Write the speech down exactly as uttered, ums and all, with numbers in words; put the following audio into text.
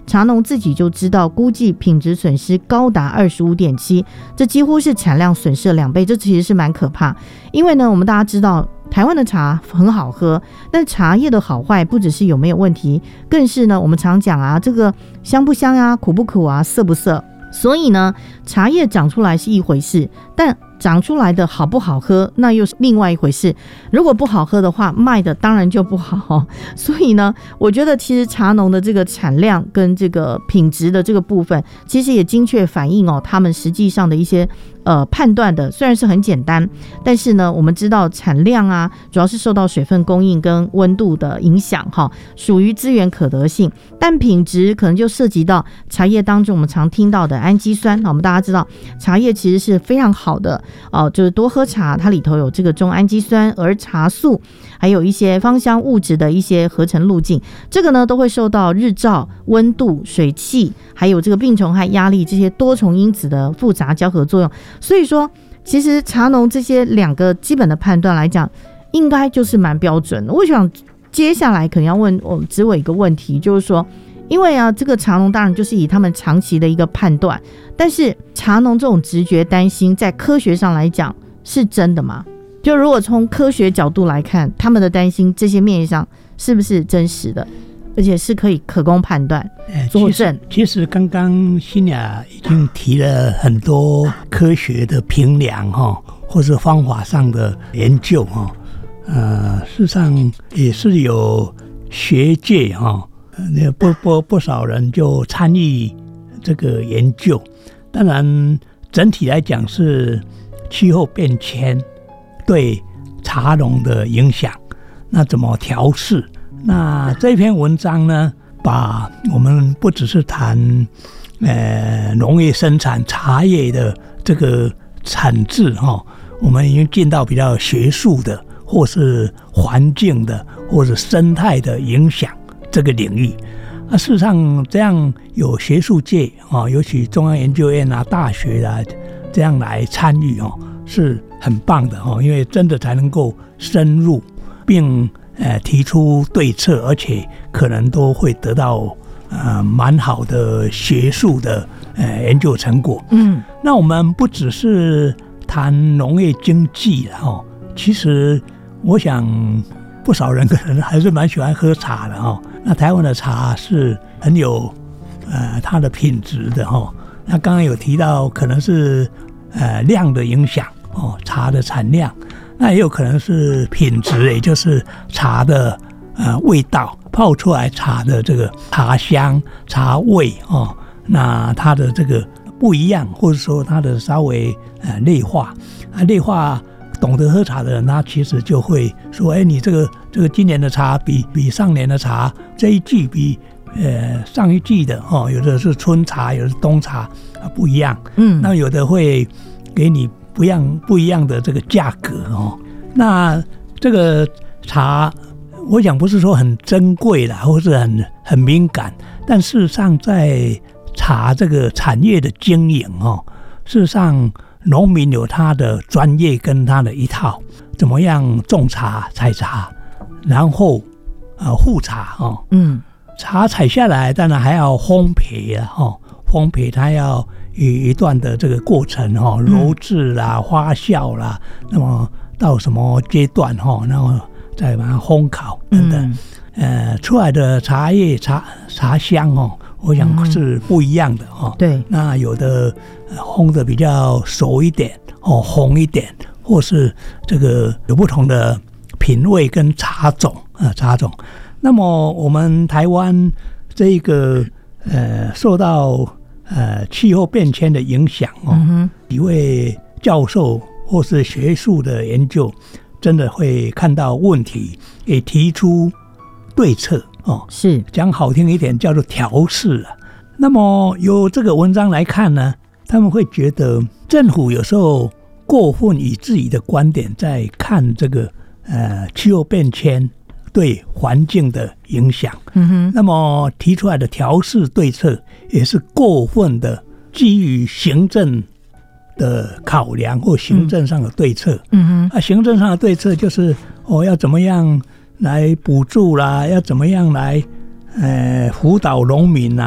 茶农自己就知道，估计品质损失高达 二十五点七， 这几乎是产量损失了两倍，这其实是蛮可怕。因为呢，我们大家知道台湾的茶很好喝，但茶叶的好坏不只是有没有问题，更是呢我们常讲啊，这个香不香啊，苦不苦啊，涩不涩。所以呢，茶叶长出来是一回事，但长出来的好不好喝那又是另外一回事。如果不好喝的话，卖的当然就不好。所以呢，我觉得其实茶农的这个产量跟这个品质的这个部分，其实也精确反映哦他们实际上的一些呃判断的，虽然是很简单，但是呢我们知道产量啊主要是受到水分供应跟温度的影响哈，属于资源可得性，但品质可能就涉及到茶叶当中我们常听到的氨基酸。我们大家知道茶叶其实是非常好的哦，就是多喝茶它里头有这个中氨基酸，而茶素还有一些芳香物质的一些合成路径，这个呢都会受到日照、温度、水汽还有这个病虫害、压力这些多重因子的复杂交合作用。所以说其实茶农这些两个基本的判断来讲应该就是蛮标准的。我想接下来可能要问我们植伟一个问题，就是说因为啊这个茶农当然就是以他们长期的一个判断，但是茶农这种直觉担心在科学上来讲是真的吗？就如果从科学角度来看，他们的担心这些面向是不是真实的，而且是可以可供判断作证？ 其实刚刚欣雅已经提了很多科学的评量或是方法上的研究，呃，事实上也是有学界不不不少人就参与这个研究。当然整体来讲是气候变迁对茶农的影响，那怎么调试？那这篇文章呢，把我们不只是谈呃农业生产茶叶的这个产制哈，我们已经进到比较学术的，或是环境的，或是生态的影响这个领域。啊，事实上这样有学术界啊，尤其中央研究院啊、大学啊这样来参与哦，是很棒的哦，因为真的才能够深入并呃提出对策，而且可能都会得到呃蛮好的学术的呃研究成果。嗯，那我们不只是谈农业经济了哦，其实我想不少人可能还是蛮喜欢喝茶的哦。那台湾的茶是很有呃它的品质的哦。那刚刚有提到可能是呃量的影响哦，茶的产量，那也有可能是品质，也就是茶的呃味道，泡出来茶的这个茶香、茶味哦，那它的这个不一样，或者说它的稍微呃类化啊类化。懂得喝茶的人，他其实就会说：“哎，你这个这个今年的茶比比上年的茶，这一季比呃上一季的哦，有的是春茶，有的是冬茶啊不一样。嗯，那有的会给你不一样不一样的这个价格哦。那这个茶，我想不是说很珍贵啦，或是很很敏感，但事实上在茶这个产业的经营哦，事实上。”农民有他的专业跟他的一套，怎么样种茶、采茶，然后呃护茶哦，嗯，茶采下来，当然还要烘焙啊，哦，烘焙它要有一段的这个过程哦，揉制啦、发酵啦，那么到什么阶段哈，然后再把它烘烤等等，嗯、呃，出来的茶叶茶茶香哦。我想是不一样的哦。对，那有的烘的比较熟一点哦，红一点，或是这个有不同的品味跟茶种啊茶种。那么我们台湾这个呃受到呃气候变迁的影响哦，嗯、几位教授或是学术的研究，真的会看到问题，也提出对策。哦，是讲好听一点叫做调试了。那么由这个文章来看呢，他们会觉得政府有时候过分以自己的观点在看这个呃气候变迁对环境的影响。嗯哼，那么提出来的调试对策也是过分的基于行政的考量或行政上的对策。嗯哼，啊，行政上的对策就是哦要怎么样。来补助啦，要怎么样来呃辅导农民啊？